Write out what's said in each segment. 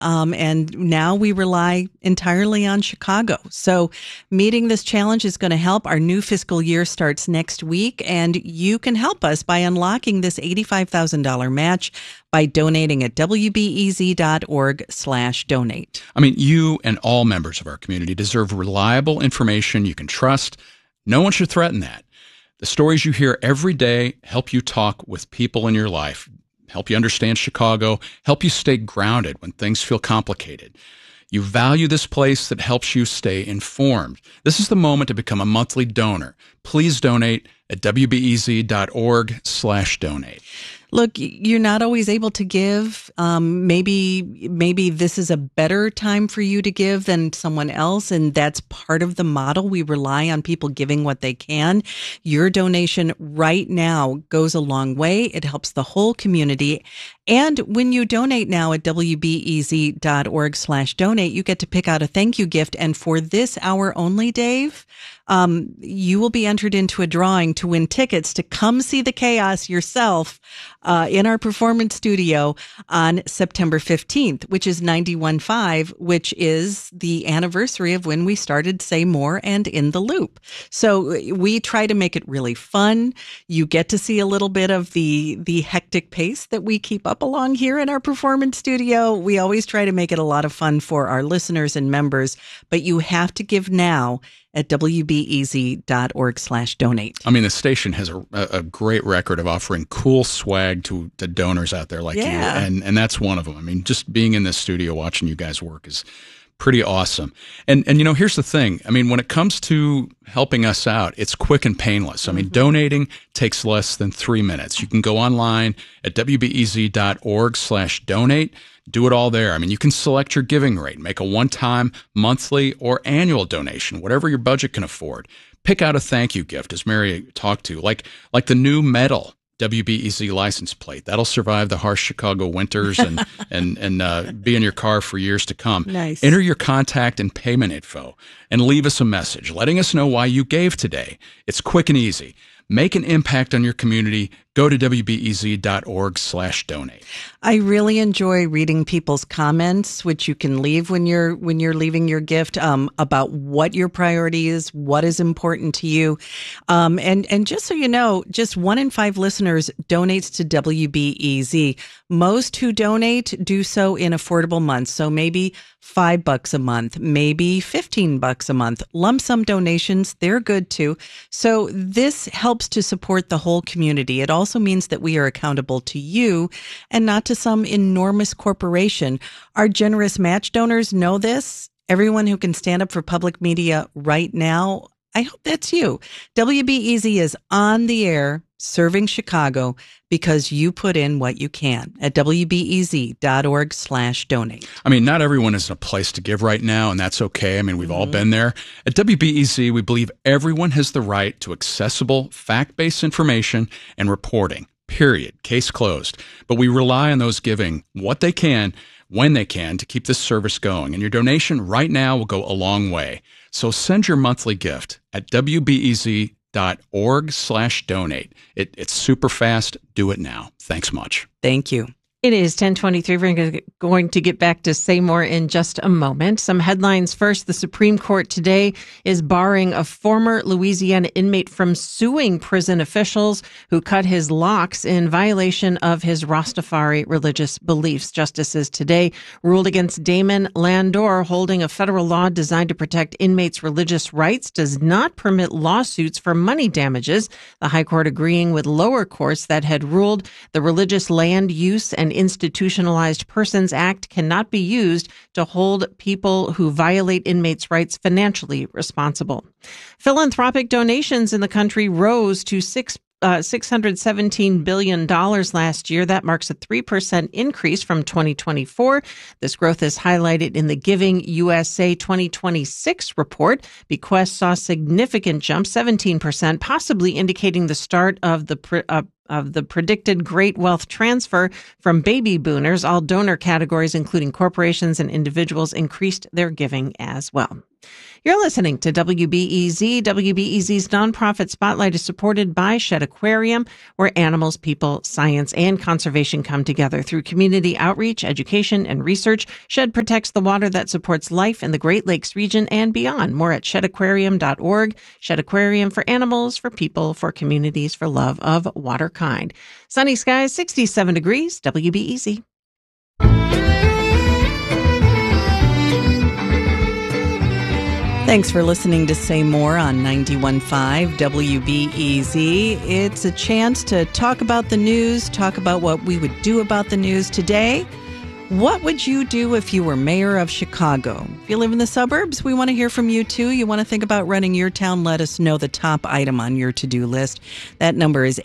And now we rely entirely on Chicago. So meeting this challenge is going to help. Our new fiscal year starts next week, and you can help us by unlocking this $85,000 match by donating at wbez.org/donate. I mean, you and all members of our community deserve reliable information you can trust. No one should threaten that. The stories you hear every day help you talk with people in your life, help you understand Chicago, help you stay grounded when things feel complicated. You value this place that helps you stay informed. This is the moment to become a monthly donor. Please donate at wbez.org/donate. Look, you're not always able to give. Maybe this is a better time for you to give than someone else, and that's part of the model. We rely on people giving what they can. Your donation right now goes a long way. It helps the whole community. And when you donate now at wbez.org/donate, you get to pick out a thank you gift. And for this hour only, Dave, you will be entered into a drawing to win tickets to come see the chaos yourself in our performance studio on September 15th, which is 91.5, which is the anniversary of when we started Say More and In the Loop. So we try to make it really fun. You get to see a little bit of the hectic pace that we keep up along here in our performance studio. We always try to make it a lot of fun for our listeners and members, but you have to give now at wbez.org/donate. I mean, the station has a great record of offering cool swag to donors out there like you, and that's one of them. I mean, just being in this studio watching you guys work is pretty awesome. And you know, here's the thing. I mean, when it comes to helping us out, it's quick and painless. I mean, donating takes less than 3 minutes. You can go online at wbez.org/donate. Do it all there. I mean, you can select your giving rate, make a one-time, monthly, or annual donation, whatever your budget can afford. Pick out a thank you gift, as Mary talked to, like the new metal WBEZ license plate. That'll survive the harsh Chicago winters and be in your car for years to come. Nice. Enter your contact and payment info and leave us a message letting us know why you gave today. It's quick and easy. Make an impact on your community. Go to wbez.org/donate. I really enjoy reading people's comments, which you can leave when you're leaving your gift, about what your priority is, what is important to you. And just so you know, just 1 in 5 listeners donates to WBEZ. Most who donate do so in affordable months. So maybe $5 a month, maybe $15 a month. Lump sum donations, they're good too. So this helps to support the whole community. It also means that we are accountable to you and not to some enormous corporation. Our generous match donors know this. Everyone who can stand up for public media right now, I hope that's you. WBEZ is on the air serving Chicago because you put in what you can at wbez.org/donate. I mean, not everyone is in a place to give right now, and that's okay. I mean, we've all been there. At WBEZ, we believe everyone has the right to accessible, fact-based information and reporting. Period. Case closed. But we rely on those giving what they can, when they can, to keep this service going. And your donation right now will go a long way. So send your monthly gift at wbez.org/donate. It's super fast. Do it now. Thanks much. Thank you. It is 10:23. We're going to get back to Say More in just a moment. Some headlines first. The Supreme Court today is barring a former Louisiana inmate from suing prison officials who cut his locks in violation of his Rastafari religious beliefs. Justices today ruled against Damon Landor, holding a federal law designed to protect inmates' religious rights does not permit lawsuits for money damages. The High Court agreeing with lower courts that had ruled the Religious Land Use and Institutionalized Persons Act cannot be used to hold people who violate inmates' rights financially responsible. Philanthropic donations in the country rose to $617 billion last year. That marks a 3% increase from 2024. This growth is highlighted in the Giving USA 2026 report. Bequests saw a significant jump, 17%, possibly indicating the start of the predicted great wealth transfer from baby boomers. All donor categories, including corporations and individuals, increased their giving as well. You're listening to WBEZ. WBEZ's Nonprofit Spotlight is supported by Shedd Aquarium, where animals, people, science, and conservation come together through community outreach, education, and research. Shedd protects the water that supports life in the Great Lakes region and beyond. More at sheddaquarium.org. Shedd Aquarium, for animals, for people, for communities, for love of water kind. Sunny skies, 67 degrees, WBEZ. Thanks for listening to Say More on 91.5 WBEZ. It's a chance to talk about the news, talk about what we would do about the news today. What would you do if you were mayor of Chicago? If you live in the suburbs, we want to hear from you too. You want to think about running your town? Let us know the top item on your to-do list. That number is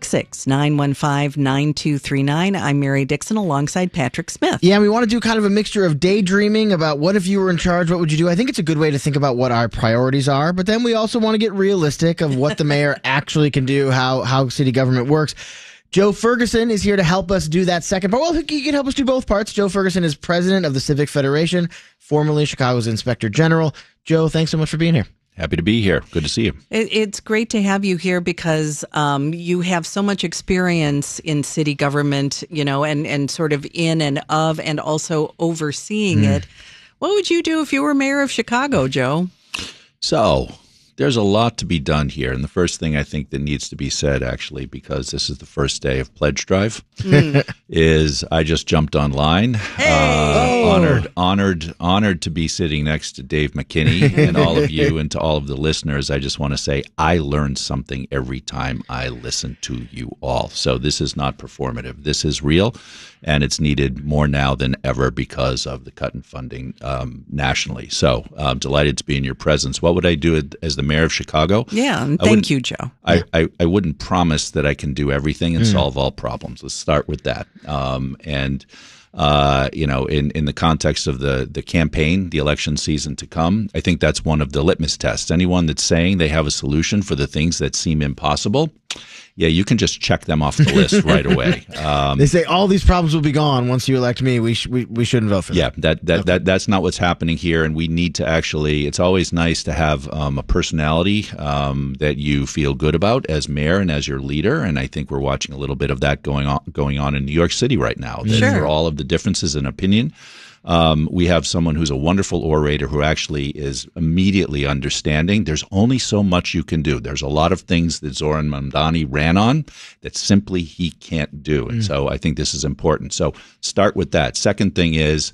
866-915-9239. I'm Mary Dixon alongside Patrick Smith. Yeah, we want to do kind of a mixture of daydreaming about what if you were in charge, what would you do? I think it's a good way to think about what our priorities are, but then we also want to get realistic of what the mayor actually can do, how city government works. Joe Ferguson is here to help us do that second part. Well, he can help us do both parts. Joe Ferguson is president of the Civic Federation, formerly Chicago's Inspector General. Joe, thanks so much for being here. Happy to be here. Good to see you. It's great to have you here because you have so much experience in city government, you know, and sort of in and of and also overseeing it. What would you do if you were mayor of Chicago, Joe? So there's a lot to be done here. And the first thing I think that needs to be said, actually, because this is the first day of Pledge Drive, is I just jumped online. Honored to be sitting next to Dave McKinney and all of you, and to all of the listeners. I just want to say I learn something every time I listen to you all. So this is not performative. This is real, and it's needed more now than ever because of the cut in funding nationally. So I'm delighted to be in your presence. What would I do as the mayor of Chicago? Yeah, and thank you, Joe. I wouldn't promise that I can do everything and solve all problems. Let's start with that. You know, in the context of the campaign, the election season to come, I think that's one of the litmus tests. Anyone that's saying they have a solution for the things that seem impossible, yeah, you can just check them off the list right away. They say all these problems will be gone once you elect me. We shouldn't vote for them. Yeah, that's not what's happening here, and we need to actually. It's always nice to have a personality that you feel good about as mayor and as your leader, and I think we're watching a little bit of that going on in New York City right now. Sure. For all of the differences in opinion. We have someone who's a wonderful orator who actually is immediately understanding. There's only so much you can do. There's a lot of things that Zoran Mamdani ran on that simply he can't do. And so I think this is important. So start with that. Second thing is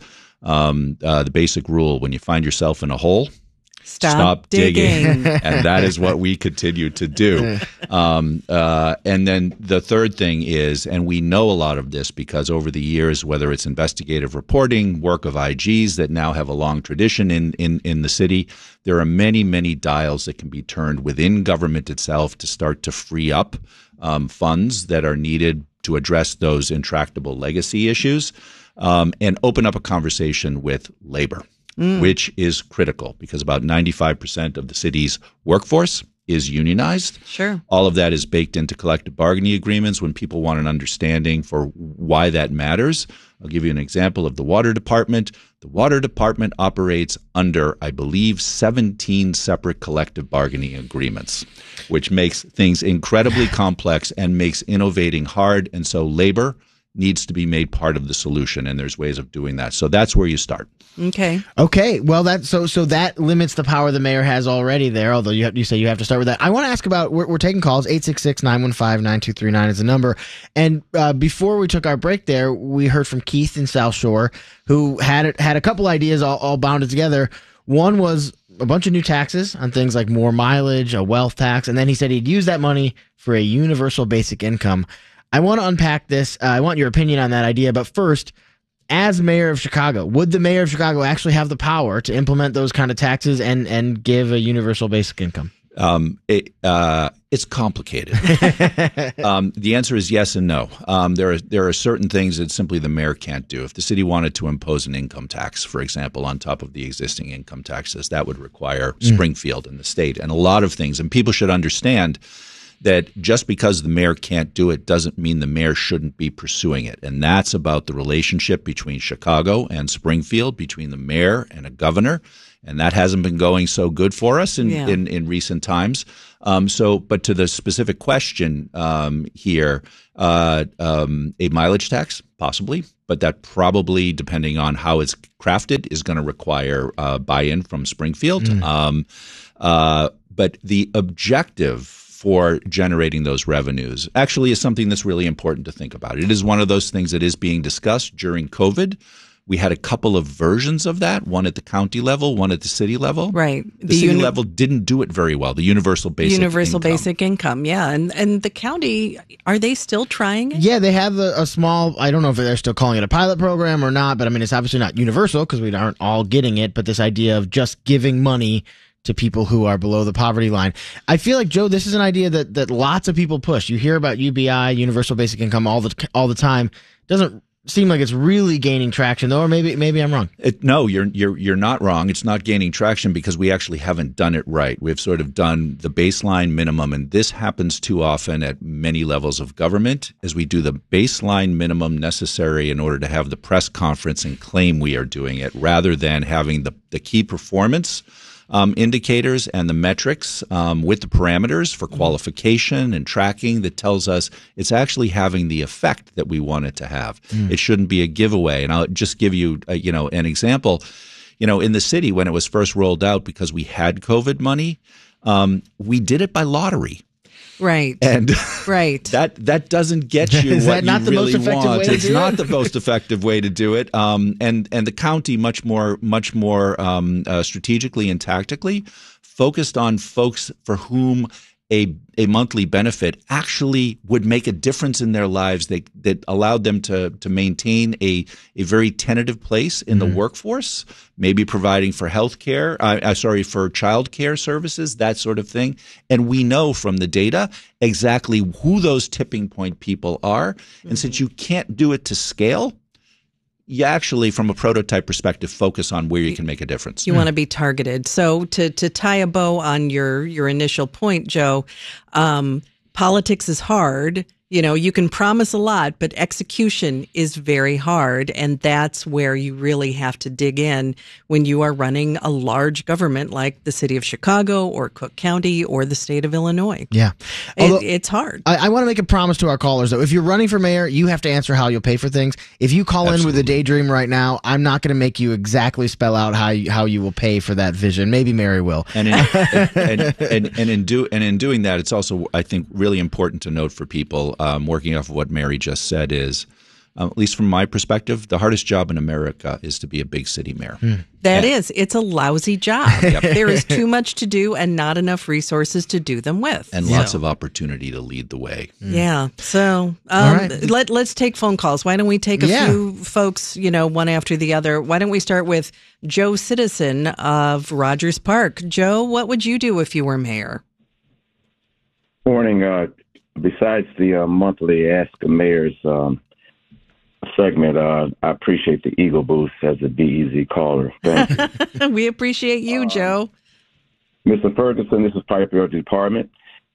the basic rule. When you find yourself in a hole, stop digging. And that is what we continue to do. And then the third thing is, and we know a lot of this because over the years, whether it's investigative reporting, work of IGs that now have a long tradition in the city, there are many, many dials that can be turned within government itself to start to free up funds that are needed to address those intractable legacy issues and open up a conversation with labor. Which is critical because about 95% of the city's workforce is unionized. Sure. All of that is baked into collective bargaining agreements when people want an understanding for why that matters. I'll give you an example of the water department. The water department operates under, I believe, 17 separate collective bargaining agreements, which makes things incredibly complex and makes innovating hard. And so labor needs to be made part of the solution, and there's ways of doing that. So that's where you start. Okay. Well, so that limits the power the mayor has already there, although you say you have to start with that. I want to ask about, we're taking calls, 866-915-9239 is the number. And before we took our break there, we heard from Keith in South Shore, who had a couple ideas all bounded together. One was a bunch of new taxes on things like more mileage, a wealth tax, and then he said he'd use that money for a universal basic income. I want to unpack this. I want your opinion on that idea. But first, as mayor of Chicago, would the mayor of Chicago actually have the power to implement those kind of taxes and give a universal basic income? It's complicated. The answer is yes and no. There are certain things that simply the mayor can't do. If the city wanted to impose an income tax, for example, on top of the existing income taxes, that would require Springfield and the state and a lot of things. And people should understand that just because the mayor can't do it doesn't mean the mayor shouldn't be pursuing it. And that's about the relationship between Chicago and Springfield, between the mayor and a governor. And that hasn't been going so good for us in recent times. But to the specific question here, a mileage tax, possibly, but that probably, depending on how it's crafted, is going to require buy-in from Springfield. But the objective for generating those revenues actually is something that's really important to think about. It is one of those things that is being discussed during COVID. We had a couple of versions of that, one at the county level, one at the city level. Right. The city level didn't do it very well, the universal basic income. Yeah. And the county, are they still trying it? Yeah, they have a small, I don't know if they're still calling it a pilot program or not, but I mean, it's obviously not universal because we aren't all getting it, but this idea of just giving money to people who are below the poverty line. I feel like, Joe, this is an idea that lots of people push. You hear about UBI, universal basic income, all the time. Doesn't seem like it's really gaining traction, though, or maybe I'm wrong. No, you're not wrong. It's not gaining traction because we actually haven't done it right. We've sort of done the baseline minimum, and this happens too often at many levels of government, as we do the baseline minimum necessary in order to have the press conference and claim we are doing it, rather than having the key performance indicators and the metrics with the parameters for qualification and tracking that tells us it's actually having the effect that we want it to have. It shouldn't be a giveaway. And I'll just give you, an example. In the city, when it was first rolled out, because we had COVID money, we did it by lottery. Right. And right. that doesn't get you what you really want. It's not the most effective way to do it. And the county much more strategically and tactically focused on folks for whom a monthly benefit actually would make a difference in their lives that allowed them to maintain a very tentative place in the workforce, maybe providing for health care, for child care services, that sort of thing. And we know from the data exactly who those tipping point people are. And since you can't do it to scale, you actually, from a prototype perspective, focus on where you can make a difference. You want to be targeted. So to tie a bow on your initial point, Joe, politics is hard. You can promise a lot, but execution is very hard. And that's where you really have to dig in when you are running a large government like the city of Chicago or Cook County or the state of Illinois. Yeah. It's hard. I want to make a promise to our callers, though. If you're running for mayor, you have to answer how you'll pay for things. If you call in with a daydream right now, I'm not going to make you exactly spell out how you will pay for that vision. Maybe Mary will. And in doing that, it's also, I think, really important to note for people, working off of what Mary just said, is, at least from my perspective, the hardest job in America is to be a big city mayor. It's a lousy job. There is too much to do and not enough resources to do them with. And lots of opportunity to lead the way. Yeah. So right. let's take phone calls. Why don't we take a few folks, one after the other? Why don't we start with Joe Citizen of Rogers Park? Joe, what would you do if you were mayor? Morning. Besides the monthly Ask a Mayor's segment, I appreciate the Eagle Boost as a DEZ caller. Thank you. We appreciate you, Joe. Mr. Ferguson, this is Pipe Your Department.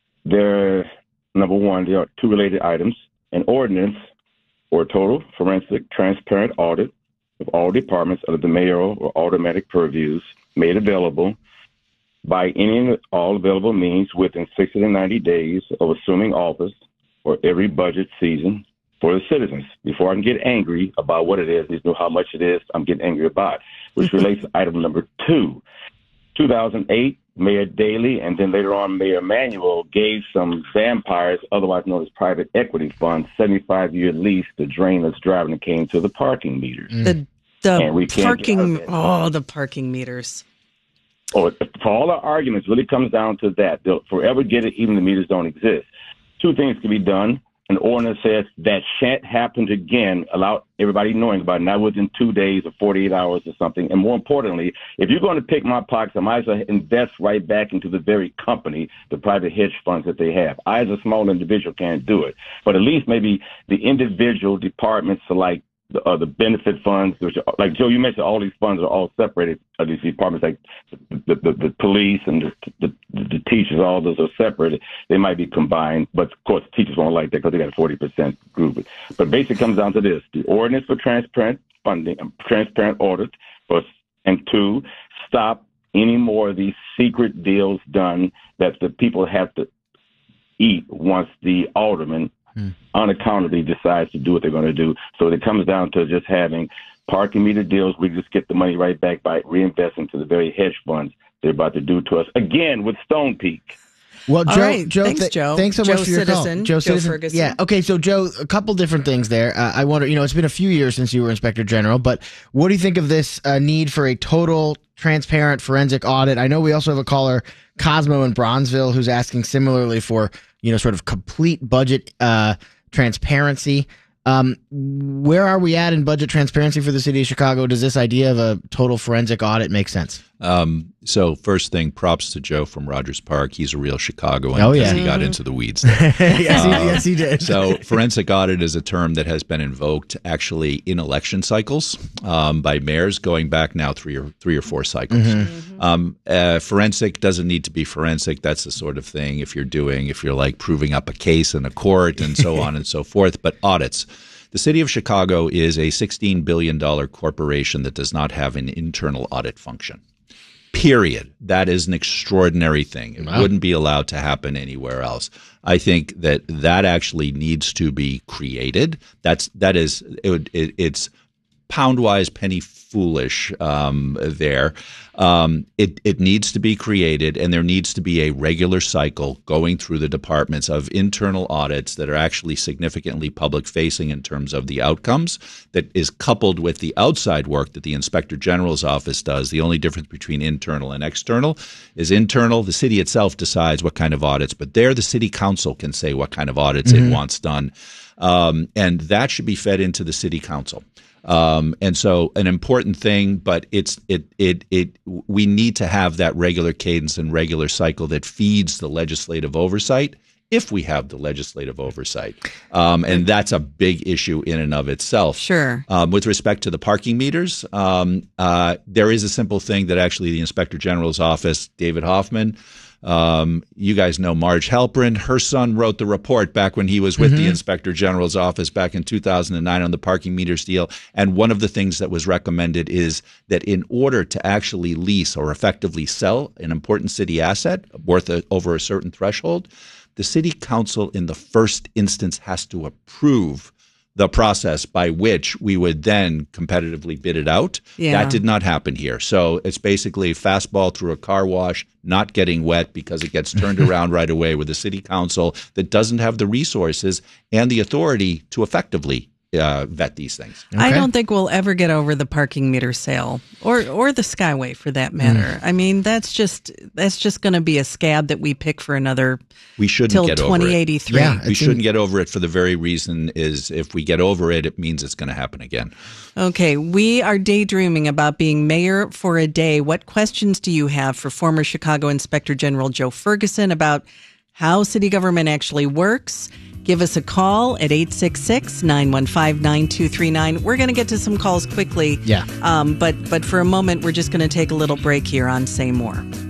Number one, there are two related items: an ordinance for a total forensic transparent audit of all departments under the mayoral or automatic purviews made available by any and all available means within 60 to 90 days of assuming office for every budget season for the citizens. Before I can get angry about what it is, need to know how much it is, I'm getting angry about, which relates to item number 2. 2008, Mayor Daley and then later on Mayor Emanuel gave some vampires, otherwise known as private equity funds, 75-year lease to drain us driving and came to the parking meters. The parking meters. For all our arguments, really comes down to that. They'll forever get it, even the meters don't exist. Two things can be done. An ordinance says that shan't happen again, allow everybody knowing about it, not within 2 days or 48 hours or something. And more importantly, if you're going to pick my pockets, I might as well invest right back into the very company, the private hedge funds that they have. I, as a small individual, can't do it. But at least maybe the individual departments like the benefit funds, which are, like Joe, you mentioned, all these funds are all separated. These departments, like the police and the teachers, all those are separated. They might be combined, but of course, teachers won't like that because they got a 40% group. But basically, it comes down to this: the ordinance for transparent funding, transparent audit, and 2, stop any more of these secret deals done that the people have to eat once the alderman unaccountably decides to do what they're going to do. So it comes down to just having parking meter deals. We just get the money right back by reinvesting to the very hedge funds they're about to do to us again with Stone Peak. Well, Joe, all right. Thanks, Joe. Thanks so much for your Citizen, call. Joe Citizen. Ferguson. Yeah. Okay. So, Joe, a couple different things there. I wonder, it's been a few years since you were Inspector General, but what do you think of this need for a total, transparent forensic audit? I know we also have a caller, Cosmo in Bronzeville, who's asking similarly for, sort of complete budget transparency. Where are we at in budget transparency for the city of Chicago? Does this idea of a total forensic audit make sense? So first thing, props to Joe from Rogers Park. He's a real Chicagoan. Oh, yeah. He got into the weeds there. Yes, he did. So forensic audit is a term that has been invoked actually in election cycles by mayors going back now three or four cycles. Forensic doesn't need to be forensic. That's the sort of thing if you're like proving up a case in a court and so on and so forth. But audits. The city of Chicago is a $16 billion corporation that does not have an internal audit function. Period. That is an extraordinary thing. It wouldn't be allowed to happen anywhere else. I think that actually needs to be created. It's pound wise, penny foolish there. It needs to be created, and there needs to be a regular cycle going through the departments of internal audits that are actually significantly public facing in terms of the outcomes, that is coupled with the outside work that the Inspector General's office does. The only difference between internal and external is internal. The city itself decides what kind of audits, but there the city council can say what kind of audits it wants done. And that should be fed into the city council. And so an important thing, but we need to have that regular cadence and regular cycle that feeds the legislative oversight if we have the legislative oversight. And that's a big issue in and of itself. Sure. With respect to the parking meters, there is a simple thing that actually the Inspector General's office, David Hoffman, you guys know Marge Halperin. Her son wrote the report back when he was with the Inspector General's office back in 2009 on the parking meters deal. And one of the things that was recommended is that in order to actually lease or effectively sell an important city asset worth over a certain threshold, the city council in the first instance has to approve the process by which we would then competitively bid it out. Yeah. That did not happen here. So it's basically a fastball through a car wash, not getting wet because it gets turned around right away with a city council that doesn't have the resources and the authority to effectively vet these things. Okay. I don't think we'll ever get over the parking meter sale or the Skyway for that matter. I mean, that's just going to be a scab that we pick for another we shouldn't till get 2083. Over it. Yeah, we shouldn't get over it for the very reason is if we get over it, it means it's going to happen again. Okay, we are daydreaming about being mayor for a day. What questions do you have for former Chicago Inspector General Joe Ferguson about how city government actually works? Give us a call at 866-915-9239. We're going to get to some calls quickly. Yeah. But for a moment, we're just going to take a little break here on Say More.